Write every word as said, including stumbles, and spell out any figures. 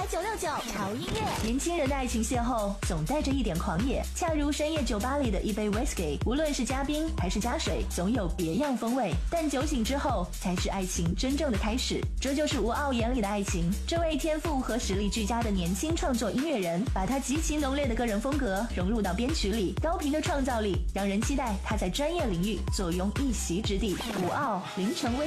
九六九潮音乐。年轻人的爱情邂逅总带着一点狂野，恰如深夜酒吧里的一杯 whisky， 无论是加冰还是加水，总有别样风味。但酒醒之后，才是爱情真正的开始。这就是吴傲眼里的爱情。这位天赋和实力俱佳的年轻创作音乐人，把他极其浓烈的个人风格融入到编曲里，高频的创造力让人期待他在专业领域坐拥一席之地。吴傲，林晨威。